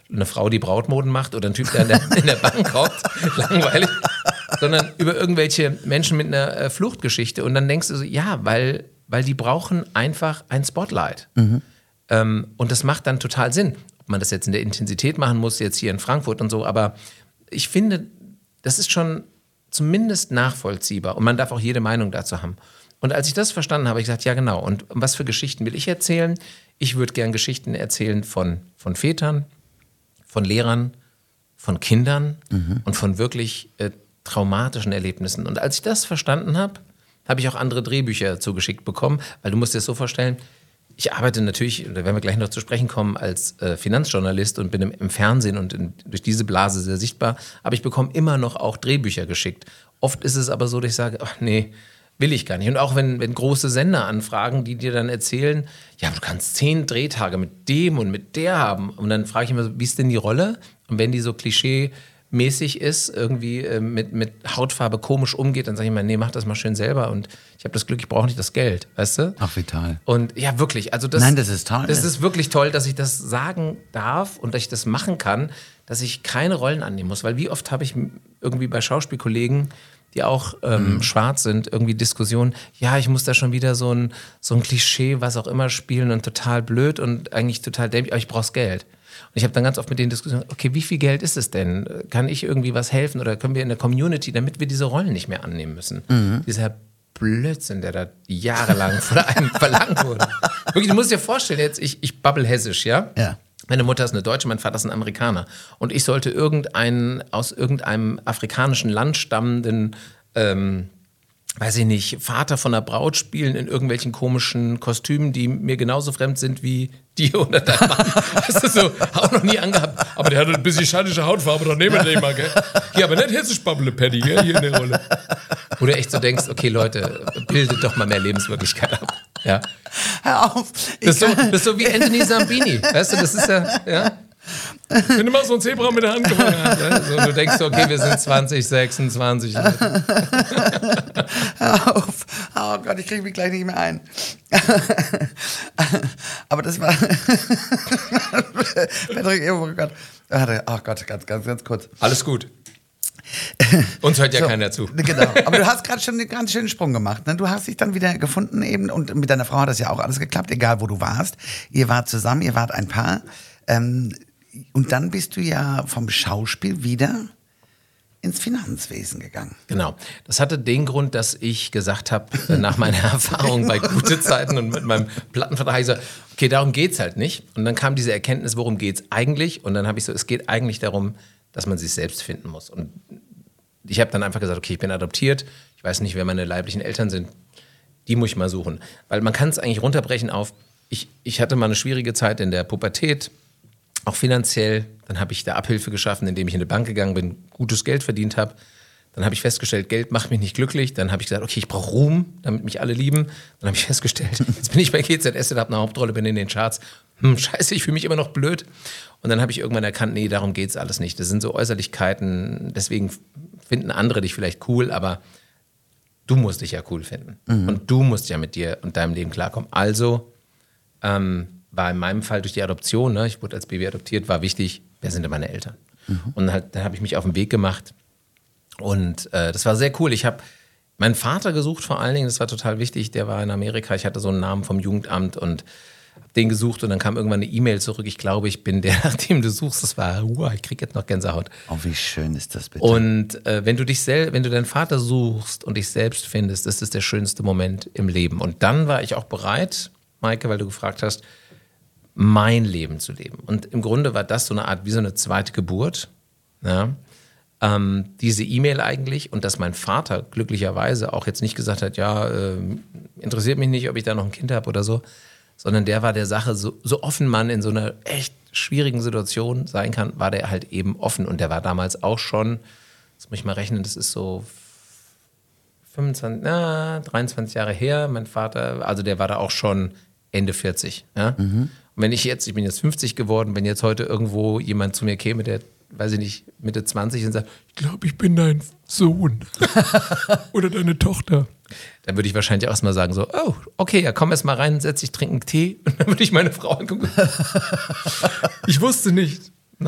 eine Frau, die Brautmoden macht oder ein Typ, der in der Bank hockt, langweilig, sondern über irgendwelche Menschen mit einer Fluchtgeschichte. Und dann denkst du so, ja, weil die brauchen einfach ein Spotlight. Und das macht dann total Sinn. Ob man das jetzt in der Intensität machen muss, jetzt hier in Frankfurt und so, aber ich finde, das ist schon zumindest nachvollziehbar und man darf auch jede Meinung dazu haben. Und als ich das verstanden habe, habe ich gesagt, ja genau, und was für Geschichten will ich erzählen? Ich würde gern Geschichten erzählen von Vätern, von Lehrern, von Kindern und von wirklich traumatischen Erlebnissen. Und als ich das verstanden habe, habe ich auch andere Drehbücher zugeschickt bekommen, weil du musst dir das so vorstellen, ich arbeite natürlich, da werden wir gleich noch zu sprechen kommen, als Finanzjournalist und bin im Fernsehen und durch diese Blase sehr sichtbar, aber ich bekomme immer noch auch Drehbücher geschickt. Oft ist es aber so, dass ich sage, ach nee, will ich gar nicht. Und auch wenn große Sender anfragen, die dir dann erzählen, ja, du kannst 10 Drehtage mit dem und mit der haben. Und dann frage ich immer, wie ist denn die Rolle? Und wenn die so klischee-mäßig ist, irgendwie mit Hautfarbe komisch umgeht, dann sage ich immer, nee, mach das mal schön selber. Und ich habe das Glück, ich brauche nicht das Geld, weißt du? Ach, wie toll. Und ja, wirklich. Also Nein, das ist toll. Das ist wirklich toll, dass ich das sagen darf und dass ich das machen kann, dass ich keine Rollen annehmen muss. Weil wie oft habe ich irgendwie bei Schauspielkollegen, die auch schwarz sind, irgendwie Diskussionen, ja, ich muss da schon wieder so ein Klischee, was auch immer spielen und total blöd und eigentlich total dämlich, aber ich brauch's Geld. Und ich habe dann ganz oft mit denen Diskussionen, okay, wie viel Geld ist es denn? Kann ich irgendwie was helfen oder können wir in der Community, damit wir diese Rollen nicht mehr annehmen müssen? Dieser Blödsinn, der da jahrelang von einem verlangt wurde. Wirklich, du musst dir vorstellen, jetzt ich babbel hessisch, ja? Ja. Meine Mutter ist eine Deutsche, mein Vater ist ein Amerikaner. Und ich sollte aus irgendeinem afrikanischen Land stammenden, weiß ich nicht, Vater von einer Braut spielen in irgendwelchen komischen Kostümen, die mir genauso fremd sind wie dir oder dein Mann. Das ist so, auch noch nie angehabt. Aber der hat ein bisschen schadische Hautfarbe, doch nehmen wir den mal, gell? Ja, aber nicht hessisch Bubble Paddy, gell, hier in der Rolle. Wo du echt so denkst, okay, Leute, bildet doch mal mehr Lebenswirklichkeit ab. Ja. Hör auf. Das ist so wie Anthony Sambini. Weißt du, das ist ja. Wenn du mal so ein Zebra mit der Hand gefangen hast, ne? So, du denkst, okay, wir sind 2026. Hör auf. Oh Gott, ich kriege mich gleich nicht mehr ein. Aber das war... Patrick, oh Gott. Oh Gott, ganz kurz. Alles gut. Uns hört ja keiner zu. Genau. Aber du hast gerade schon einen ganz schönen Sprung gemacht. Ne? Du hast dich dann wieder gefunden eben und mit deiner Frau hat das ja auch alles geklappt, egal wo du warst. Ihr wart zusammen, ihr wart ein Paar. Und dann bist du ja vom Schauspiel wieder ins Finanzwesen gegangen. Genau. Das hatte den Grund, dass ich gesagt habe, nach meiner Erfahrung bei Gute Zeiten und mit meinem Plattenvertrag, ich so, okay, darum geht's halt nicht. Und dann kam diese Erkenntnis, worum geht's eigentlich? Und dann habe ich so, es geht eigentlich darum, dass man sich selbst finden muss. Und ich habe dann einfach gesagt, okay, ich bin adoptiert, ich weiß nicht, wer meine leiblichen Eltern sind, die muss ich mal suchen. Weil man kann es eigentlich runterbrechen auf, ich hatte mal eine schwierige Zeit in der Pubertät, auch finanziell. Dann habe ich da Abhilfe geschaffen, indem ich in eine Bank gegangen bin, gutes Geld verdient habe. Dann habe ich festgestellt, Geld macht mich nicht glücklich. Dann habe ich gesagt, okay, ich brauche Ruhm, damit mich alle lieben. Dann habe ich festgestellt, jetzt bin ich bei GZS, habe eine Hauptrolle, bin in den Charts. Scheiße, ich fühle mich immer noch blöd. Und dann habe ich irgendwann erkannt, nee, darum geht es alles nicht. Das sind so Äußerlichkeiten, deswegen finden andere dich vielleicht cool, aber du musst dich ja cool finden. Und du musst ja mit dir und deinem Leben klarkommen. Also war in meinem Fall durch die Adoption, ne, ich wurde als Baby adoptiert, war wichtig, wer sind denn meine Eltern? Und dann habe ich mich auf den Weg gemacht und das war sehr cool. Ich habe meinen Vater gesucht vor allen Dingen, das war total wichtig, der war in Amerika, ich hatte so einen Namen vom Jugendamt und habe den gesucht und dann kam irgendwann eine E-Mail zurück, ich glaube, ich bin der, nach dem du suchst, das war, ich kriege jetzt noch Gänsehaut. Oh, wie schön ist das bitte. Und wenn du deinen Vater suchst und dich selbst findest, das ist der schönste Moment im Leben. Und dann war ich auch bereit, Maike, weil du gefragt hast, mein Leben zu leben. Und im Grunde war das so eine Art, wie so eine zweite Geburt. Ja? Diese E-Mail eigentlich und dass mein Vater glücklicherweise auch jetzt nicht gesagt hat, ja, interessiert mich nicht, ob ich da noch ein Kind habe oder so, sondern der war der Sache, so offen man in so einer echt schwierigen Situation sein kann, war der halt eben offen. Und der war damals auch schon, das muss ich mal rechnen, das ist so 23 Jahre her, mein Vater, also der war da auch schon Ende 40. Ja? Und wenn ich bin jetzt 50 geworden, wenn jetzt heute irgendwo jemand zu mir käme, der, weiß ich nicht, Mitte 20 und sagt, ich glaube, ich bin dein Sohn oder deine Tochter, dann würde ich wahrscheinlich auch erstmal sagen so, oh, okay, ja, komm erst mal rein, setz dich, trink einen Tee und dann würde ich meine Frau angucken. Ich wusste nicht.